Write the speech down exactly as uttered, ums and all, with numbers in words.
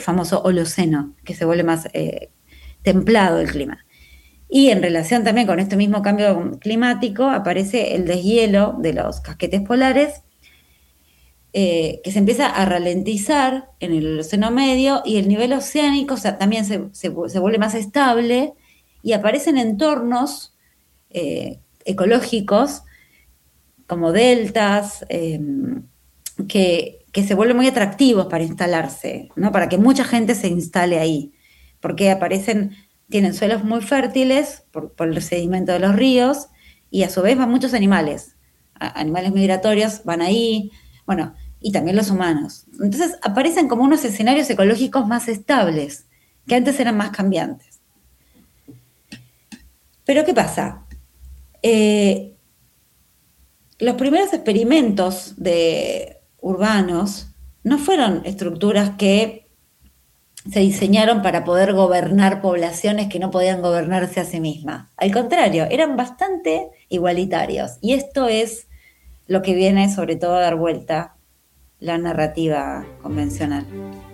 famoso Holoceno, que se vuelve más eh, templado el clima. Y en relación también con este mismo cambio climático, aparece el deshielo de los casquetes polares, eh, que se empieza a ralentizar en el océano medio, y el nivel oceánico, o sea, también se, se, se vuelve más estable, y aparecen entornos eh, ecológicos como deltas, eh, que, que se vuelven muy atractivos para instalarse, ¿no? Para que mucha gente se instale ahí, porque aparecen, tienen suelos muy fértiles por, por el sedimento de los ríos, y a su vez van muchos animales, a, animales migratorios van ahí, bueno, y también los humanos. Entonces aparecen como unos escenarios ecológicos más estables, que antes eran más cambiantes. Pero ¿qué pasa? Eh, los primeros experimentos de urbanos no fueron estructuras que se diseñaron para poder gobernar poblaciones que no podían gobernarse a sí mismas. Al contrario, eran bastante igualitarios. Y esto es lo que viene sobre todo a dar vuelta la narrativa convencional.